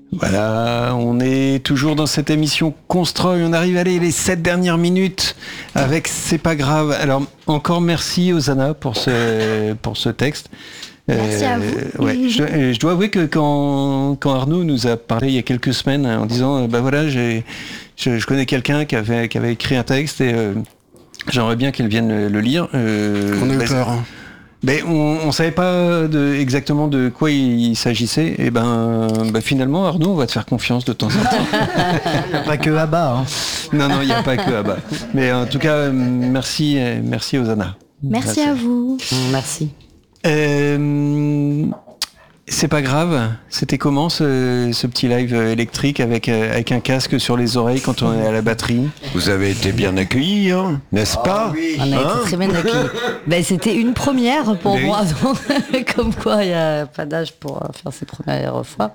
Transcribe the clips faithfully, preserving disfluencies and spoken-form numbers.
Voilà, on est toujours dans cette émission Constroy. On arrive à aller les sept dernières minutes avec C'est pas grave. Alors, encore merci Ozana pour ce, pour ce texte. Merci euh, à vous. Ouais, je, je dois avouer que quand, quand Arnaud nous a parlé il y a quelques semaines en disant bah voilà, j'ai, je, je connais quelqu'un qui avait, qui avait écrit un texte et euh, j'aimerais bien qu'il vienne le, le lire. Euh, on a eu bah, peur. Hein. Ben, on ne savait pas de, exactement de quoi il, il s'agissait. Et ben, ben finalement, Arnaud, on va te faire confiance de temps en temps. Il n'y a pas que Abba. Hein. Non, non, il n'y a pas que Abba. Mais en tout cas, merci, merci Ozana. Merci, merci. à vous. Merci. Euh, c'est pas grave. C'était comment ce, ce petit live électrique avec, avec un casque sur les oreilles quand on est à la batterie? Vous avez été bien accueillis, hein, n'est-ce pas? Oh, oui. On a hein été très bien accueillis. Ben, c'était une première pour Mais moi. Oui. Comme quoi, il n'y a pas d'âge pour faire ses premières fois.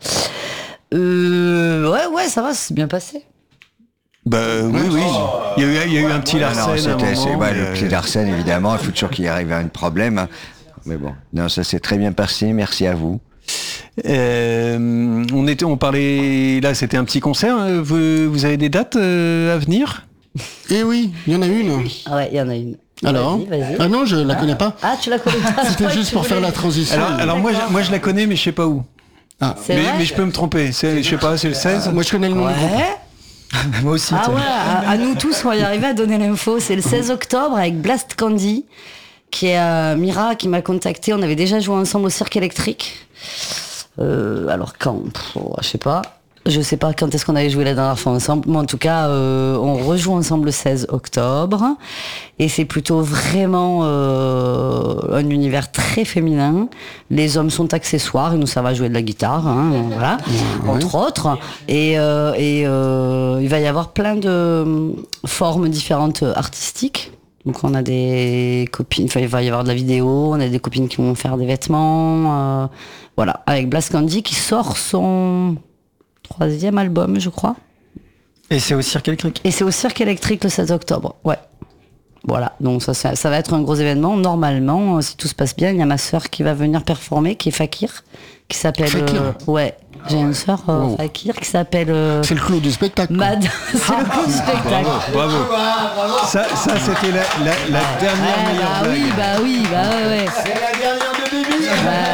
Euh, ouais, ouais, ça va, c'est bien passé. Bah oui, oui. Il y a eu, il y a eu un petit Larsen. Non, c'était, c'est, ouais, mais... le petit Larsen, évidemment. Il faut toujours qu'il arrive à un problème. Mais bon, non, ça s'est très bien passé. Merci à vous. Euh, on était, on parlait là, c'était un petit concert. Vous, vous avez des dates euh, à venir? Eh oui, il y en a une. Ah ouais, il y en a une. Alors vas-y, vas-y. Ah non, je la connais pas. Ah, tu la connais pas. C'était juste pour faire la transition. Alors, alors moi, je, moi, je la connais, mais je sais pas où. Ah. Mais, mais je peux me tromper. C'est, je sais pas, c'est le seize. Ah, moi, je connais le nom ouais. du groupe. Moi aussi. Ah ouais, à, à nous tous, on va y arriver à donner l'info. C'est le seize octobre avec Blast Candy, qui est euh, Mira qui m'a contacté. On avait déjà joué ensemble au Cirque Électrique. Euh, alors quand Pff, je sais pas. Je sais pas quand est-ce qu'on avait joué la dernière fois ensemble. Mais en tout cas, euh, on rejoue ensemble le seize octobre. Et c'est plutôt vraiment euh, un univers très féminin. Les hommes sont accessoires. Et nous, ça va jouer de la guitare. Hein, voilà, ouais, entre ouais. autres. Et, euh, et euh, il va y avoir plein de formes différentes artistiques. Donc on a des copines, enfin il va y avoir de la vidéo, on a des copines qui vont faire des vêtements. Euh, voilà, avec Blast Candy qui sort son... troisième album, je crois. Et c'est au Cirque Électrique. Et c'est au Cirque Électrique le seize octobre, ouais. Voilà, donc ça, ça, ça va être un gros événement. Normalement, si tout se passe bien, il y a ma sœur qui va venir performer, qui est Fakir, qui s'appelle... Fakir euh, Ouais, j'ai une sœur, euh, wow. Fakir, qui s'appelle... Euh, c'est le clou du spectacle. Mad... c'est le clou du spectacle. Bravo, bravo. Ça, ça c'était la, la, la dernière ouais, meilleure bah blague. Oui, bah oui, bah ouais, ouais. C'est la dernière de Bibi.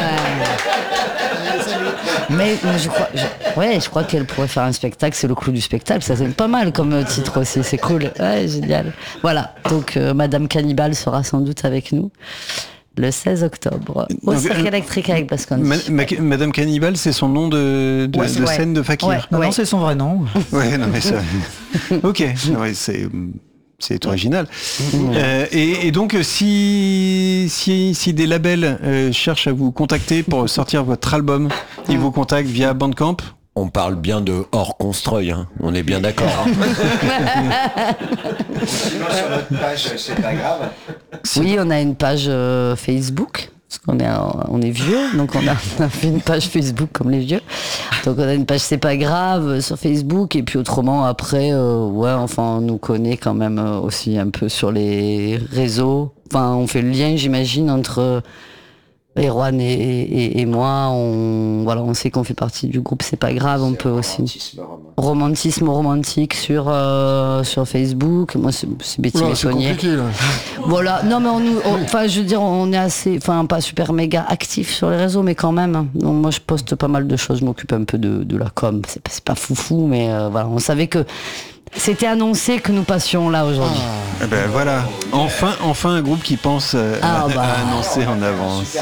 Mais, mais je crois, je, ouais, je crois qu'elle pourrait faire un spectacle. C'est le clou du spectacle. Ça c'est pas mal comme titre aussi. C'est cool. Ouais, génial. Voilà. Donc euh, Madame Cannibal sera sans doute avec nous le seize octobre au Donc, Cirque euh, Électrique avec Blast Candy. Ma, ma, Madame Cannibal, c'est son nom de, de, ouais, de ouais. scène de Fakir. Ouais, non, ouais. non, c'est son vrai nom. Ouais, non mais ça. Ok. Ouais, c'est. C'est original. Mmh. Euh, et, et donc, si, si, si des labels euh, cherchent à vous contacter pour sortir votre album, ils vous contactent via Bandcamp? On parle bien de hors Constroy, hein. On est bien d'accord. Hein. Sinon, sur notre page, c'est pas grave. Oui, on a une page euh, Facebook. Parce qu'on est, on est vieux, donc on a, on a fait une page Facebook comme les vieux. Donc on a une page C'est pas grave sur Facebook, et puis autrement après, euh, ouais, enfin on nous connaît quand même aussi un peu sur les réseaux. Enfin, on fait le lien, j'imagine, entre Erwan et, et, et moi. On, voilà, on sait qu'on fait partie du groupe C'est pas grave. On peut aussi romantisme romantique sur euh, sur Facebook. Moi, c'est, c'est Betty Oula, Messonnier. C'est compliqué, là. Voilà, non mais on nous, enfin je veux dire, on est assez, enfin pas super méga actif sur les réseaux, mais quand même. Donc moi je poste pas mal de choses, je m'occupe un peu de, de la com. C'est pas, c'est pas foufou, mais euh, voilà, on savait que c'était annoncé que nous passions là aujourd'hui. Ah. Eh ben voilà, enfin, enfin un groupe qui pense euh, ah, à, bah. à annoncer en avance.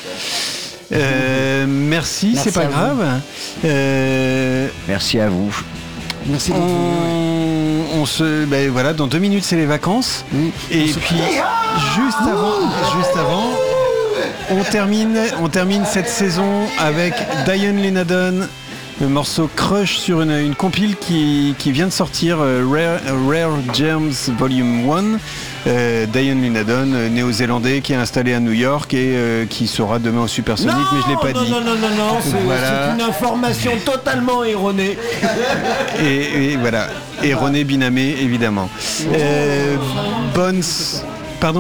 Euh, merci, merci, c'est pas grave. Euh, merci à vous. Merci beaucoup. On, on se, ben voilà, dans deux minutes c'est les vacances. Mmh. Et on puis se... juste avant, juste avant, on termine, on termine cette saison avec Diane Lenadon. Le morceau Crush sur une, une compile qui, qui vient de sortir, euh, Rare, Rare Gems Volume un. Euh, Diane Lenadon, euh, néo-zélandais, qui est installé à New York et euh, qui sera demain au Supersonic, non, mais je l'ai pas non, dit. Non, non, non, non, c'est, voilà. C'est une information totalement erronée. Et, et voilà, erronée, binamée, évidemment. Euh, bonne... Pardon ?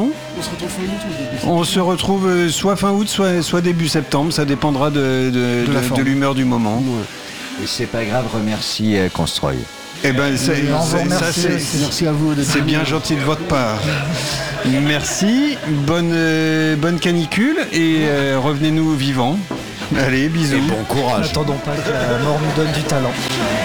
On se retrouve fin août ou On se retrouve soit fin août, soit, soit début septembre, ça dépendra de, de, de, de, de l'humeur du moment. Ouais. Et c'est pas grave, remercie euh, Constroy. Eh ben, c'est, On vous c'est- remercie ça, c'est, aussi. Merci à vous d'être c'est bien venus. gentil de votre part. Merci, bonne, euh, bonne canicule et euh, revenez-nous vivants. Allez, bisous. Et bon courage. N'attendons pas que la mort nous donne du talent.